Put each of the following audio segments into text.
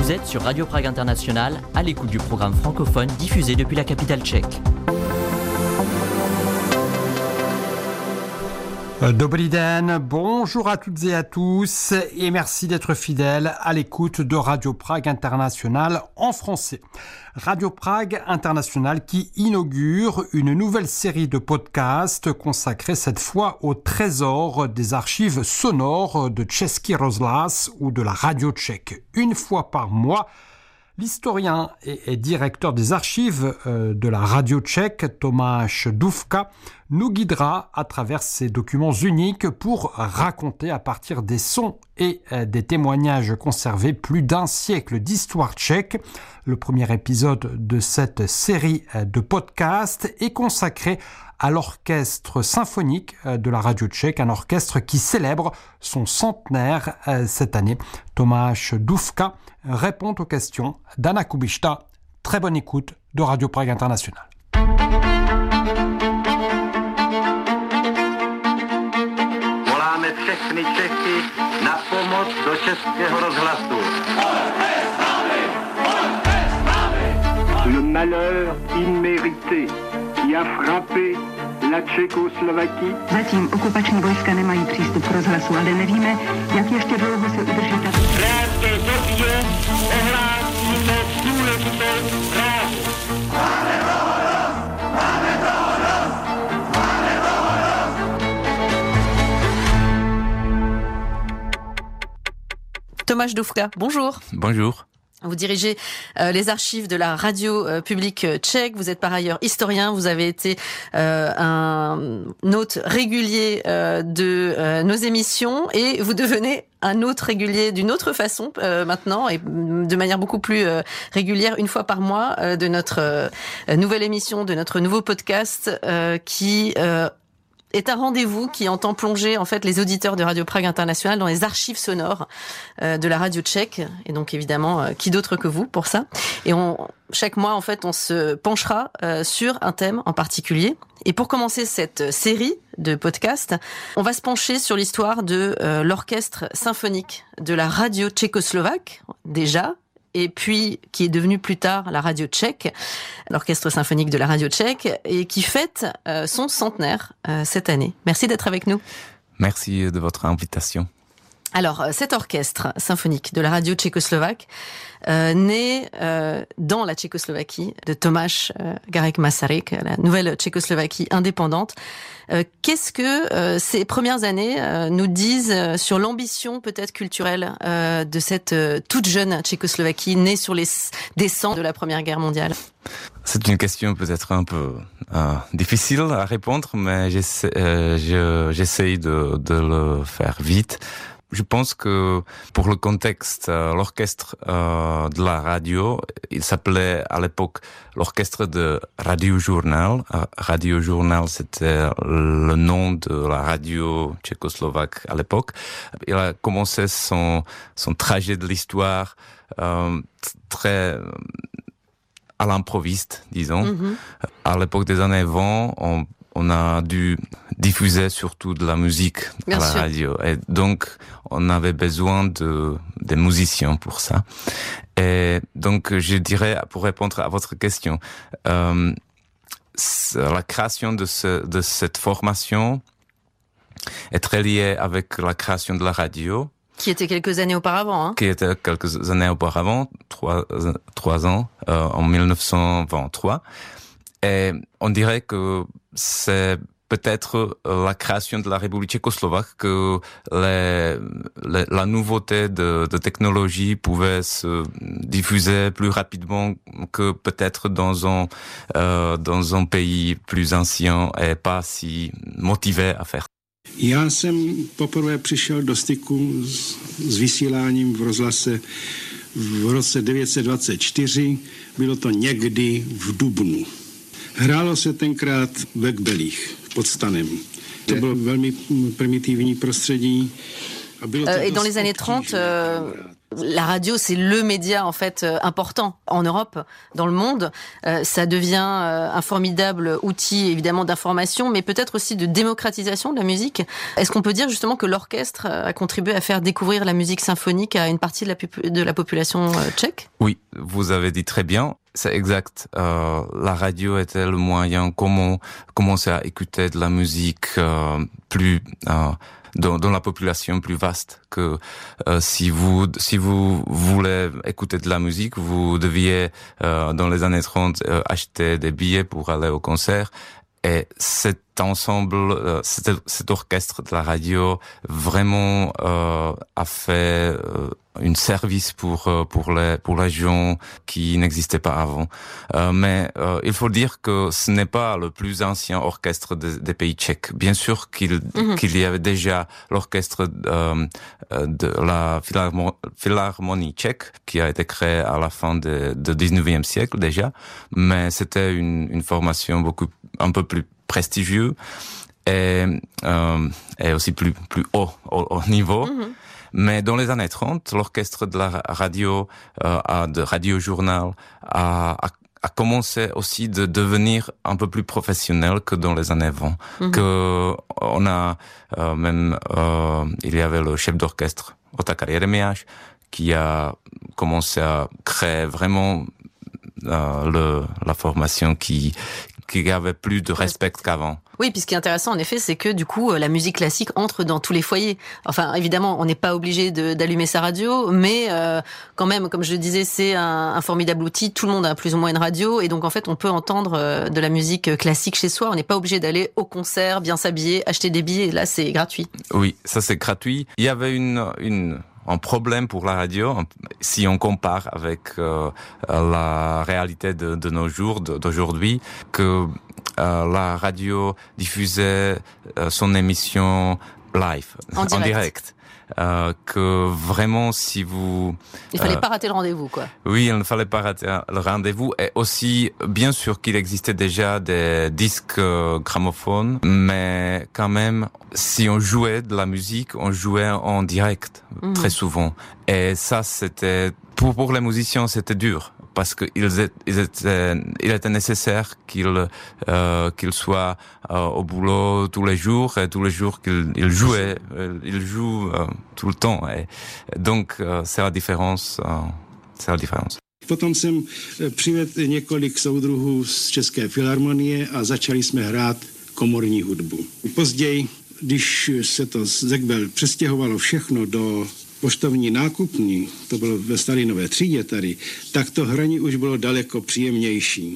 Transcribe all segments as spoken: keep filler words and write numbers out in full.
Vous êtes sur Radio Prague International, à l'écoute du programme francophone diffusé depuis la capitale tchèque. Dobrý den, bonjour à toutes et à tous et merci d'être fidèles à l'écoute de Radio Prague International en français. Radio Prague International qui inaugure une nouvelle série de podcasts consacrée cette fois au trésor des archives sonores de Český rozhlas ou de la radio tchèque. Une fois par mois, l'historien et directeur des archives de la radio tchèque, Tomáš Dufka, nous guidera à travers ces documents uniques pour raconter à partir des sons et des témoignages conservés plus d'un siècle d'histoire tchèque. Le premier épisode de cette série de podcasts est consacré à l'orchestre symphonique de la radio tchèque, un orchestre qui célèbre son centenaire cette année. Tomáš Dufka répond aux questions d'Anna Kubišta. Très bonne écoute de Radio Prague International. Voláme všechny Čechy na pomoc do Českého rozhlasu. Le malheur immérité qui a frappé la Tchékoslovaquie. Zatím okupační vojska nemají přístup k rozhlasu, ale nevíme, jak ještě dlouho se udrží tato. V krátké době ohlásíme důležitou zprávu. Máme dohodu! Máme dohodu! Máme dohodu! Tomáš Dufka, bonjour. Bonjour. Vous dirigez euh, les archives de la radio euh, publique tchèque. Vous êtes par ailleurs historien. Vous avez été euh, un hôte régulier euh, de euh, nos émissions et vous devenez un hôte régulier d'une autre façon euh, maintenant et de manière beaucoup plus euh, régulière, une fois par mois, euh, de notre euh, nouvelle émission, de notre nouveau podcast euh, qui euh, est un rendez-vous qui entend plonger en fait les auditeurs de Radio Prague International dans les archives sonores euh, de la radio tchèque et donc évidemment euh, qui d'autre que vous pour ça. Et on chaque mois en fait on se penchera euh, sur un thème en particulier. Et pour commencer cette série de podcasts, on va se pencher sur l'histoire de euh, l'orchestre symphonique de la radio tchécoslovaque déjà. Et puis qui est devenu plus tard la radio tchèque, l'orchestre symphonique de la radio tchèque, et qui fête euh, son centenaire euh, cette année. Merci d'être avec nous. Merci de votre invitation. Alors, cet orchestre symphonique de la radio tchécoslovaque, euh, né euh, dans la Tchécoslovaquie de Tomáš euh, Garrigue Masaryk, la nouvelle Tchécoslovaquie indépendante. Euh, qu'est-ce que euh, ces premières années euh, nous disent sur l'ambition peut-être culturelle euh, de cette euh, toute jeune Tchécoslovaquie née sur les descentes de la Première Guerre mondiale? C'est une question peut-être un peu euh, difficile à répondre, mais j'essaie, euh, je, j'essaie de, de le faire vite. Je pense que pour le contexte, euh, l'orchestre euh, de la radio, il s'appelait à l'époque l'orchestre de Radiojournal. Euh, Radiojournal, c'était le nom de la radio tchécoslovaque à l'époque. Il a commencé son, son trajet de l'histoire euh, très à l'improviste, disons. Mm-hmm. À l'époque des années vingt, on on a dû diffuser surtout de la musique Bien à la sûr. radio. Et donc, on avait besoin de, des musiciens pour ça. Et donc, je dirais, pour répondre à votre question, euh, la création de, ce, de cette formation est très liée avec la création de la radio. Qui était quelques années auparavant, hein. Qui était quelques années auparavant, trois, trois ans, euh, en dix-neuf cent vingt-trois. Et on dirait que c'est peut-être la création de la République tchécoslovaque que les, les, la nouveauté de, de technologie pouvait se diffuser plus rapidement que peut-être dans un, euh, dans un pays plus ancien et pas si motivé à faire. Já jsem poprvé přišel do styku s, s vysíláním v rozhlase v roce devět set dvacet čtyři. Bylo to někdy v dubnu. Hrálo se tenkrát ve Kbelích pod stanem. To bylo velmi primitivní prostředí. A bylo to Euh, et dans les années trente, euh, La radio, c'est le média en fait euh, important en Europe, dans le monde. Euh, ça devient euh, un formidable outil évidemment d'information, mais peut-être aussi de démocratisation de la musique. Est-ce qu'on peut dire justement que l'orchestre a contribué à faire découvrir la musique symphonique à une partie de la, pu- de la population euh, tchèque ? Oui, vous avez dit très bien. C'est exact. Euh, la radio était le moyen comment commencer à écouter de la musique euh, plus euh, dans, dans la population plus vaste que euh, si vous si vous voulez écouter de la musique, vous deviez euh, dans les années trente euh, acheter des billets pour aller au concert. Et cet ensemble, euh, cet, cet orchestre de la radio vraiment euh, a fait euh, une service pour euh, pour les pour les gens qui n'existaient pas avant. Euh, mais euh, il faut dire que ce n'est pas le plus ancien orchestre des, des pays tchèques. Bien sûr qu'il mm-hmm. qu'il y avait déjà l'orchestre euh, de la Philharmo- Philharmonie tchèque qui a été créé à la fin de, de dix-neuvième siècle déjà, mais c'était une une formation beaucoup un peu plus prestigieux et, euh, et aussi plus plus haut au, au niveau. Mm-hmm. Mais dans les années trente, l'orchestre de la radio, euh, de Radio Journal, a, a, a commencé aussi de devenir un peu plus professionnel que dans les années vingt. Mm-hmm. Que on a euh, même, euh, il y avait le chef d'orchestre Otakar Jeremias qui a commencé à créer vraiment euh, le, la formation qui qui avait plus de respect qu'avant. Oui, puis ce qui est intéressant, en effet, c'est que du coup, la musique classique entre dans tous les foyers. Enfin, évidemment, on n'est pas obligé de, d'allumer sa radio, mais euh, quand même, comme je le disais, c'est un, un formidable outil. Tout le monde a plus ou moins une radio, et donc en fait, on peut entendre euh, de la musique classique chez soi. On n'est pas obligé d'aller au concert, bien s'habiller, acheter des billets. Là, c'est gratuit. Oui, ça c'est gratuit. Il y avait une une un problème pour la radio, si on compare avec euh, la réalité de, de nos jours, d'aujourd'hui, que euh, la radio diffusait euh, son émission live, en direct. En direct. Euh, que vraiment, si vous... Il fallait euh, pas rater le rendez-vous, quoi. Oui, il ne fallait pas rater le rendez-vous. Et aussi, bien sûr qu'il existait déjà des disques euh, gramophones, mais quand même, si on jouait de la musique, on jouait en direct, mmh. très souvent. Et ça, c'était... Pour, pour les musiciens, c'était dur. Parce que ils étaient, ils étaient, il était nécessaire qu'ils euh, qu'ils soient euh, au boulot tous les jours et tous les jours qu'ils ils jouaient, euh, ils jouent euh, tout le temps. Et donc euh, c'est la différence. Euh, c'est la différence. Potom jsem přivedl několik soudruhů z České filharmonie a začali jsme hrát komorní hudbu. Později, když se to z Ekbel přestěhovalo všechno do poštovní nákupní, to bylo ve Stalinové třídě tady, tak to hraní už bylo daleko příjemnější.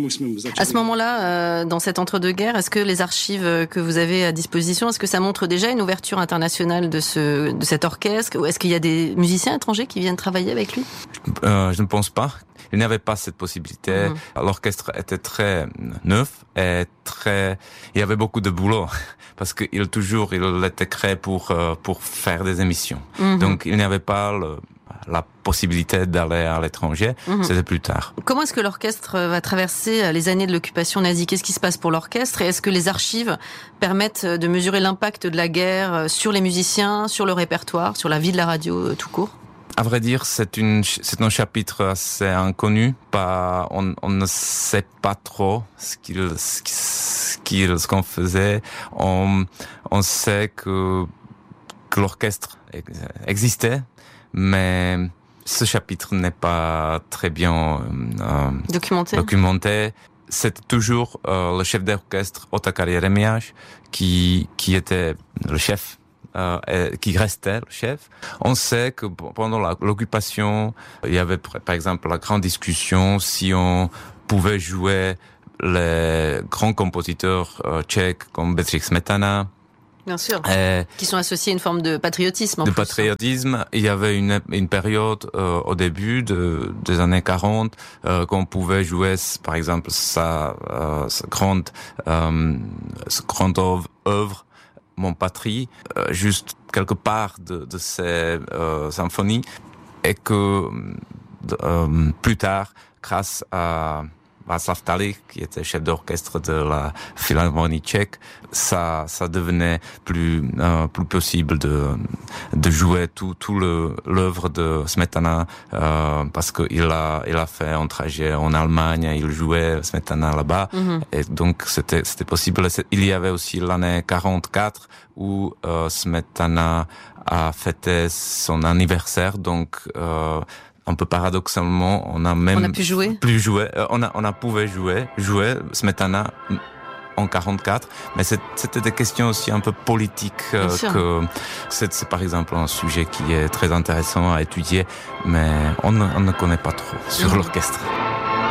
À ce moment-là, euh, dans cet entre-deux-guerres, est-ce que les archives que vous avez à disposition, est-ce que ça montre déjà une ouverture internationale de ce de cet orchestre, ou est-ce qu'il y a des musiciens étrangers qui viennent travailler avec lui? euh, Je ne pense pas. Il n'y avait pas cette possibilité. Mmh. L'orchestre était très neuf et très. Il y avait beaucoup de boulot parce qu'il toujours il était créé pour pour faire des émissions. Mmh. Donc il n'y avait pas le, la possibilité d'aller à l'étranger. Mmh. C'était plus tard. Comment est-ce que l'orchestre va traverser les années de l'occupation nazie? Qu'est-ce qui se passe pour l'orchestre? Et est-ce que les archives permettent de mesurer l'impact de la guerre sur les musiciens, sur le répertoire, sur la vie de la radio tout court? À vrai dire, c'est une, c'est un chapitre assez inconnu. Pas, on, on ne sait pas trop ce qu'il, ce qu'il, ce qu'on faisait. On, on sait que, que l'orchestre existait, mais ce chapitre n'est pas très bien euh, documenté. documenté. C'est toujours euh, le chef d'orchestre Otakar Jeremias qui, qui était le chef. Euh, qui restait le chef. On sait que pendant la, l'occupation, il y avait par exemple la grande discussion si on pouvait jouer les grands compositeurs euh, tchèques comme Bedřich Smetana. Bien sûr, et qui sont associés à une forme de patriotisme. En de plus. patriotisme. Il y avait une, une période euh, au début de, des années quarante euh, qu'on pouvait jouer, par exemple, sa, euh, sa grande, euh, sa grande œuvre Mon patrie, euh, juste quelque part de, de ces euh, symphonies, et que euh, plus tard, grâce à Václav Talik, qui était chef d'orchestre de la Philharmonie tchèque, ça, ça devenait plus, euh, plus possible de, de jouer tout, tout le, l'œuvre de Smetana, euh, parce qu'il a, il a fait un trajet en Allemagne, il jouait Smetana là-bas, mm-hmm. et donc c'était, c'était possible. Il y avait aussi l'année quarante-quatre où euh, Smetana a fêté son anniversaire, donc euh, un peu paradoxalement, on a même on a pu jouer. plus joué, on a on a pouvait jouer, jouer Smetana en quarante-quatre, mais c'était des questions aussi un peu politiques euh, que c'est, c'est par exemple un sujet qui est très intéressant à étudier, mais on ne, on ne connaît pas trop sur mmh. l'orchestre.